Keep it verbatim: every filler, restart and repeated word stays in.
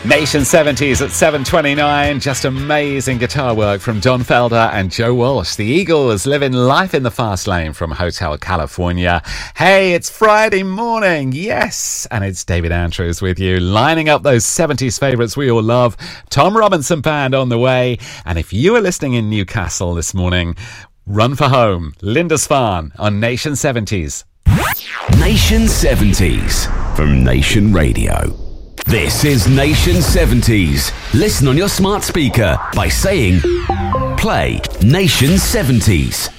Nation seventies at seven twenty-nine. Just amazing guitar work from Don Felder and Joe Walsh. The Eagles living life in the fast lane from Hotel California. Hey, it's Friday morning. Yes. And it's David Andrews with you, lining up those seventies favourites we all love. Tom Robinson Band on the way. And if you are listening in Newcastle this morning, run for home. Lindisfarne on Nation seventies. Nation seventies from Nation Radio. This is Nation seventies. Listen on your smart speaker by saying, play Nation seventies.